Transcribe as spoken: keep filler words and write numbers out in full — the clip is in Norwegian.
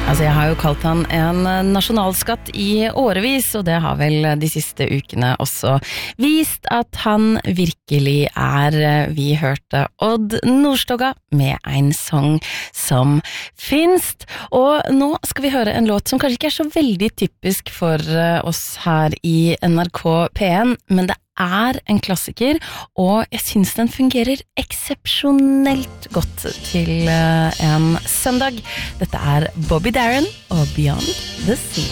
Altså, jeg har jo kalt han en nasjonalskatt i årevis, og det har vel de siste ukene også vist at han virkelig er. Vi hørte Odd Nordstoga med en sang som finst, og nå skal vi høre en låt som kanskje ikke er så veldig typisk for oss her i N R K P en, men det er en klassiker, og jeg synes den fungerer eksepsjonelt godt til en søndag. Dette er Bobby Darin og Beyond the Sea.